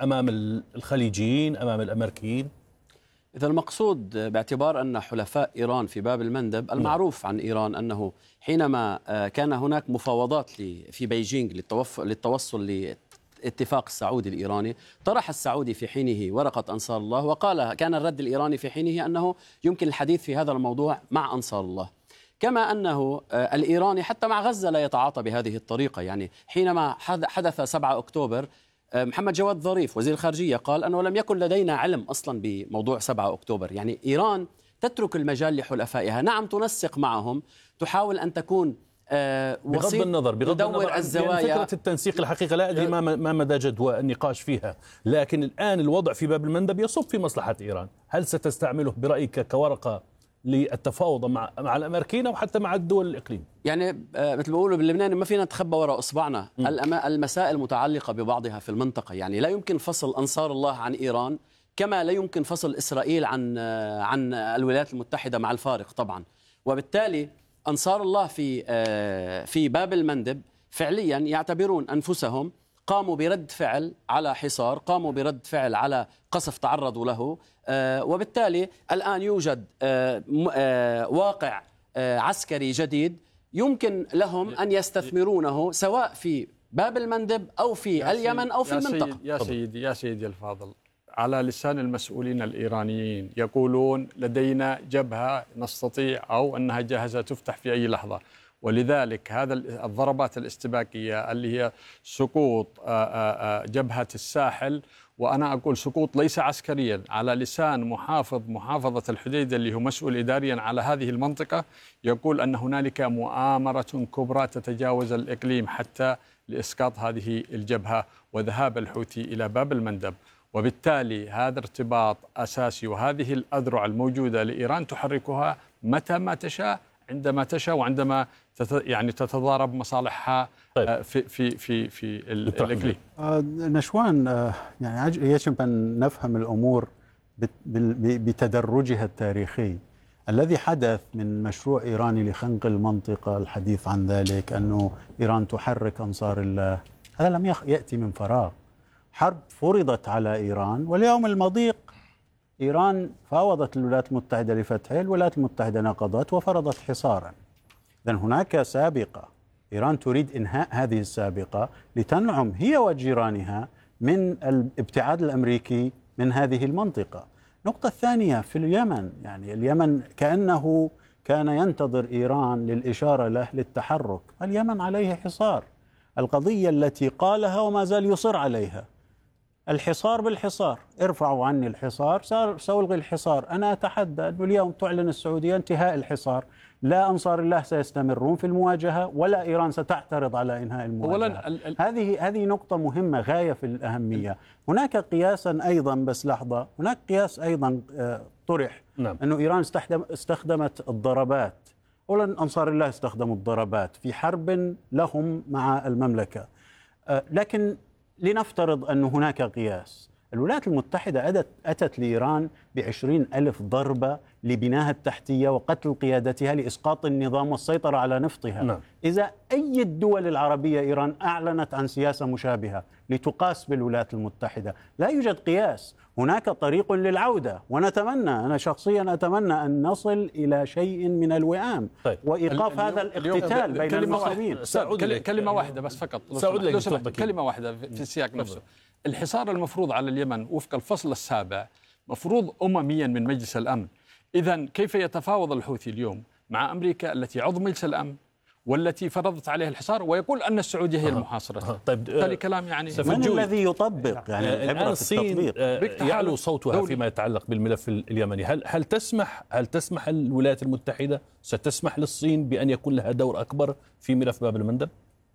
أمام الخليجيين، أمام الأمريكيين؟ إذا المقصود باعتبار أن حلفاء إيران في باب المندب، المعروف عن إيران أنه حينما كان هناك مفاوضات في بيجينغ للتوصل لاتفاق السعودي الإيراني، طرح السعودي في حينه ورقة أنصار الله، وقال كان الرد الإيراني في حينه أنه يمكن الحديث في هذا الموضوع مع أنصار الله. كما أنه الإيراني حتى مع غزة لا يتعاطى بهذه الطريقة. يعني حينما حدث 7 أكتوبر، محمد جواد ظريف وزير الخارجية قال أنه لم يكن لدينا علم أصلا بموضوع 7 أكتوبر. يعني إيران تترك المجال لحلفائها، نعم تنسق معهم، تحاول أن تكون بغض النظر تدور الزوايا. يعني فكرة التنسيق الحقيقة لا أدري ما مدى جدوى النقاش فيها، لكن الآن الوضع في باب المندب يصب في مصلحة إيران. هل ستستعمله برأيك كورقة للتفاوض مع الأمريكيين أو حتى مع الدول الإقليم؟ يعني مثل ما بيقولوا باللبناني ما فينا نتخبى وراء إصبعنا. المسائل متعلقة ببعضها في المنطقة، يعني لا يمكن فصل أنصار الله عن إيران، كما لا يمكن فصل إسرائيل عن الولايات المتحدة، مع الفارق طبعا. وبالتالي أنصار الله في باب المندب فعليا يعتبرون أنفسهم قاموا برد فعل على حصار، قاموا برد فعل على قصف تعرضوا له، وبالتالي الآن يوجد واقع عسكري جديد يمكن لهم أن يستثمرونه سواء في باب المندب أو في اليمن أو في المنطقة. يا سيدي الفاضل، على لسان المسؤولين الإيرانيين يقولون لدينا جبهة نستطيع أو أنها جاهزة تفتح في أي لحظة، ولذلك هذا الضربات الاستباكية اللي هي سقوط جبهة الساحل، وأنا أقول سقوط ليس عسكريا، على لسان محافظة الحديدة اللي هو مسؤول إداريا على هذه المنطقة، يقول أن هنالك مؤامرة كبرى تتجاوز الإقليم حتى لإسقاط هذه الجبهة وذهاب الحوثي إلى باب المندب. وبالتالي هذا ارتباط أساسي، وهذه الأذرع الموجودة لإيران تحركها متى ما تشاء عندما تشاء، وعندما تتضارب مصالحها في الإقليم. نشوان، يعني يجب أن نفهم الأمور بتدرجها التاريخي. الذي حدث من مشروع إيراني لخنق المنطقة، الحديث عن ذلك أنه إيران تحرك أنصار الله، هذا لم يأتي من فراغ. حرب فرضت على إيران، واليوم المضيق إيران فاوضت الولايات المتحدة لفتحه، الولايات المتحدة نقضت وفرضت حصارا. إذن هناك سابقة، إيران تريد إنهاء هذه السابقة لتنعم هي وجيرانها من الابتعاد الأمريكي من هذه المنطقة. النقطة الثانية في اليمن، يعني اليمن كأنه كان ينتظر إيران للإشارة له للتحرك. اليمن عليه حصار، القضية التي قالها وما زال يصر عليها، الحصار بالحصار، ارفعوا عني الحصار سألغي الحصار. أنا أتحدى أنه اليوم تعلن السعودية انتهاء الحصار، لا أنصار الله سيستمرون في المواجهة ولا إيران ستعترض على إنهاء المواجهة. هذه نقطة مهمة غاية في الأهمية. هناك قياسا أيضا، بس لحظة، هناك قياس أيضا طرح، نعم. أنه إيران استخدمت الضربات، أولا أنصار الله استخدموا الضربات في حرب لهم مع المملكة، لكن لنفترض أن هناك قياس. الولايات المتحدة أتت لإيران ب20,000 ضربة لبناها التحتية وقتل قيادتها لإسقاط النظام والسيطرة على نفطها. نعم. إذا أي الدول العربية إيران أعلنت عن سياسة مشابهة لتقاس بالولايات المتحدة، لا يوجد قياس. هناك طريق للعودة، ونتمنى، أنا شخصيا أتمنى أن نصل إلى شيء من الوئام. طيب. وإيقاف هذا الاقتتال بين المسلمين. كلمة واحدة بس فقط، كلمة واحدة في السياق نفسه. الحصار المفروض على اليمن وفق الفصل السابع مفروض أمميا من مجلس الأمن. إذن كيف يتفاوض الحوثي اليوم مع أمريكا التي عضو مجلس الأمن والتي فرضت عليها الحصار، ويقول أن السعودية هي المحاصرة؟ طيب، هذا كلام يعني من الذي يطبق؟ يعني الآن الصين يعلو صوتها فيما يتعلق بالملف اليمني. هل تسمح الولايات المتحدة، ستسمح للصين بأن يكون لها دور أكبر في ملف باب المندب؟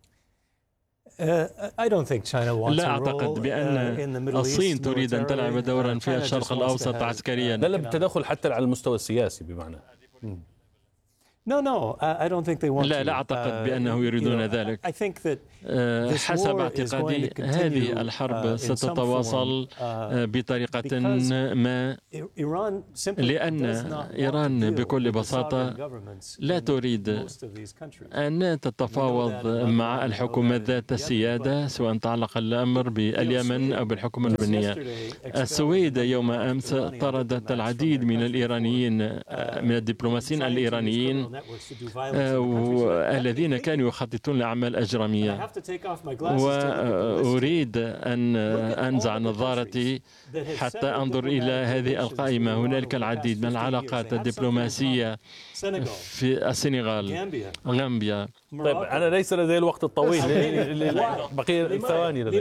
لا أعتقد بأن الصين تريد أن تلعب دورا في الشرق الأوسط عسكريا، لا بالتدخل حتى على المستوى السياسي بمعنى. لا أعتقد بأنه يريدون ذلك. حسب اعتقادي هذه الحرب ستتواصل بطريقة ما، لأن إيران بكل بساطة لا تريد أن تتفاوض مع الحكومات ذات السيادة، سواء تعلق الأمر باليمن أو بالحكومة اللبنانية. السويد يوم أمس طردت العديد من الإيرانيين، من الدبلوماسيين الإيرانيين الذين كانوا يخططون لأعمال أجرامية. وأريد أن أنزع نظارتي حتى أنظر إلى هذه القائمة. هنالك العديد من العلاقات الدبلوماسية في السنغال، غامبيا. طيب أنا ليس لدي الوقت الطويل، بقي ثواني لدي.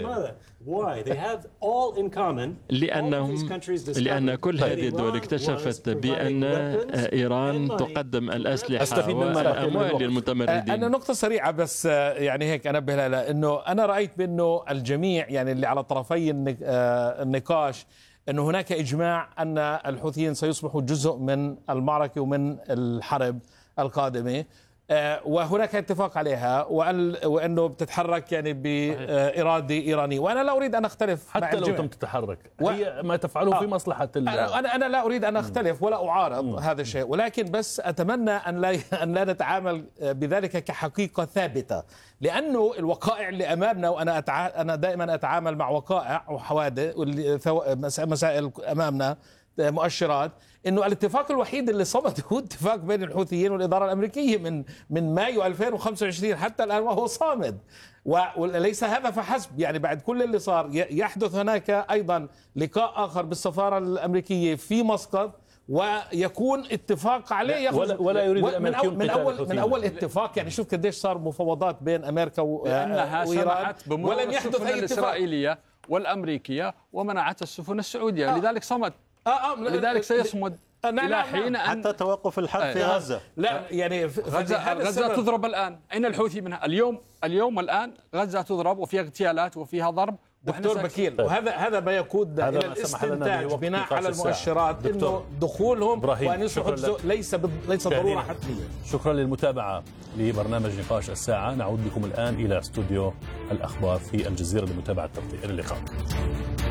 لأن كل هذه الدول اكتشفت بأن إيران تقدم الأسلحة والأموال للمتمردين. أنا نقطة سريعة بس يعني هيك أنبه لها، أنه أنا رأيت بأنه الجميع يعني اللي على طرفي النقاش أنه هناك إجماع أن الحوثيين سيصبحوا جزء من المعركة ومن الحرب القادمة، وهناك اتفاق عليها، وأنه بتتحرك يعني بإرادة إيرانية. وأنا لا أريد أن أختلف حتى لو تم تتحرك، هي ما تفعله في مصلحة أنا لا أريد أن أختلف ولا أعارض هذا الشيء، ولكن بس أتمنى أن لا نتعامل بذلك كحقيقة ثابتة، لأنه الوقائع اللي أمامنا، وأنا أنا دائما أتعامل مع وقائع وحوادث مسائل أمامنا، مؤشرات انه الاتفاق الوحيد اللي صمد هو اتفاق بين الحوثيين والاداره الامريكيه من مايو 2025 حتى الان، وهو صامد. وليس هذا فحسب، يعني بعد كل اللي صار يحدث هناك ايضا لقاء اخر بالسفاره الامريكيه في مسقط، ويكون اتفاق عليه ولا يريد الامريكيون من اول اتفاق. يعني شوف قديش صار مفاوضات بين امريكا وايران ولم يحدث اي الاسرائيليه والامريكيه، ومنعت السفن السعوديه. لذلك صمد، لذلك سيصمد إلى حين حتى توقف الحرب في غزة. لا يعني غزة تضرب الآن. أين الحوثي منها؟ اليوم والآن غزة تضرب وفيها اغتيالات وفيها ضرب. دكتور بكير، وهذا ما يقود إلى الاستنتاج بناء على المؤشرات إنه دخولهم وأن يصبحوا ليس ضرورة حتمية. شكرا للمتابعة لبرنامج نقاش الساعة. نعود بكم الآن إلى استوديو الأخبار في الجزيرة لمتابعة التغطية. إلى اللقاء.